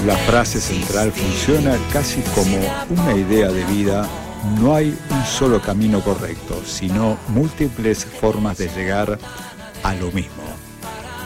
La frase central funciona casi como una idea de vida. No hay un solo camino correcto, sino múltiples formas de llegar a lo mismo.